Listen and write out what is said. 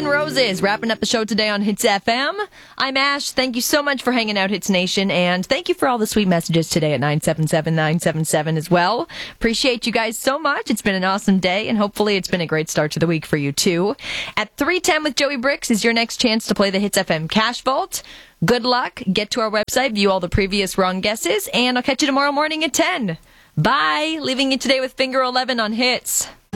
Roses, wrapping up the show today on Hits FM. I'm Ash. Thank you so much for hanging out, Hits Nation, and thank you for all the sweet messages today at 977-977 as well. Appreciate you guys so much. It's been an awesome day, and hopefully it's been a great start to the week for you, too. At 3:10 with Joey Bricks is your next chance to play the Hits FM Cash Vault. Good luck. Get to our website, view all the previous wrong guesses, and I'll catch you tomorrow morning at 10. Bye. Leaving you today with Finger 11 on Hits.